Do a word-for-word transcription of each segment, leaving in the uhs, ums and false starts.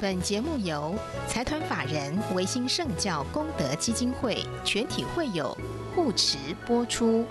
本节目由财团法人维新圣教功德基金会全体会友护持播出。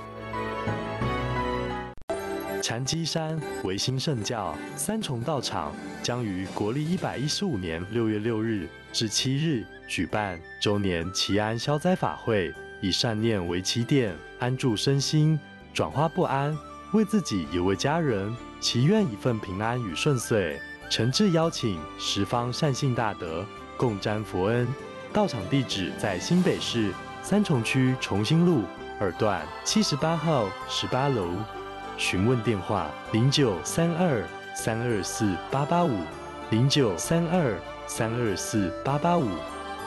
禅机山维新圣教三重道场将于国历一百一十五年六月六日至七日举办周年祈安消灾法会，以善念为起点，安住身心，转化不安，为自己也为家人祈愿一份平安与顺遂。诚挚邀请十方善信大德共沾佛恩。道场地址在新北市三重区重兴路二段七十八号十八楼。询问电话：零九三二三二四八八五，零九三二三二四八八五。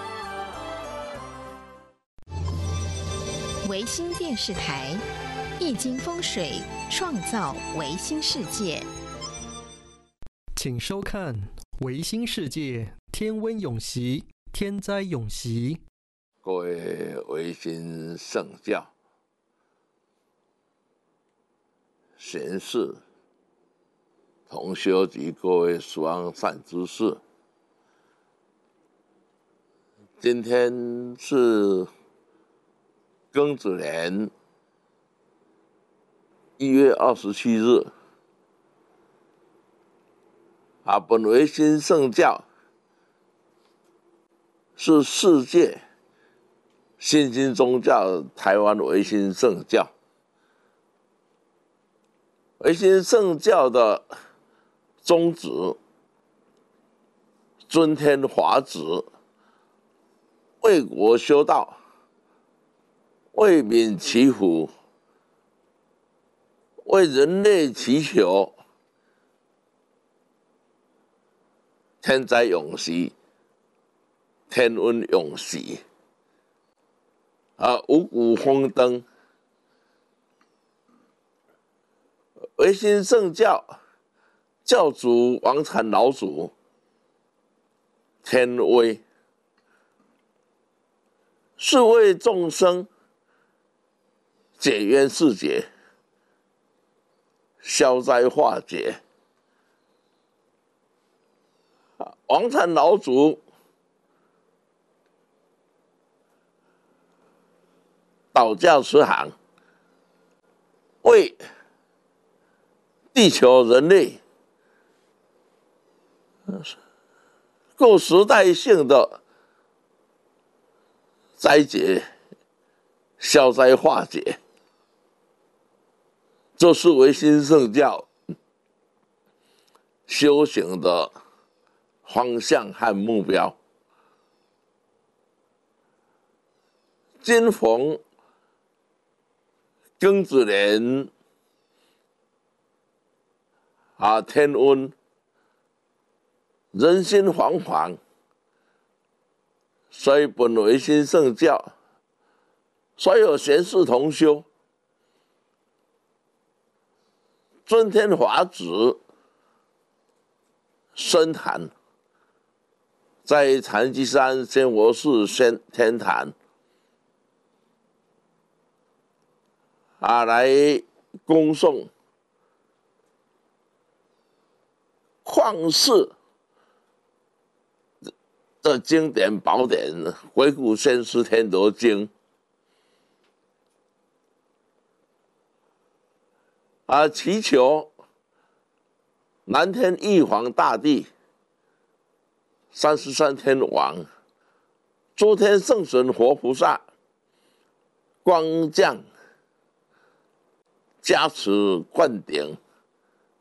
维新电视台，易经风水创造维新世界。 请收看《维新世界天温永息，天灾永息》。 各位维新圣教贤士、同修及各位十方善知识，今天是庚子年一月二十七日。啊，本维新圣教是世界新兴宗教台湾维新圣教。维新圣教的宗旨，尊天华旨，为国修道，为民祈福，为人类祈求天灾永息，天温永息，啊，五谷丰登。维新圣教教主王禅老祖天威，是为众生解冤释结，消灾化解。王禅老祖导教慈航，为地球人类各时代性的灾劫消灾化解，这是维新圣教修行的方向和目标。今逢庚子年啊，天温，人心惶惶，所以本维新圣教所有贤士同修尊天华旨深坛，在禅机山仙佛寺仙天坛啊，来恭送旷世的经典宝典《回顾先师天德经》啊，祈求南天玉皇大帝、三十三天王、诸天圣神活菩萨光降加持灌顶，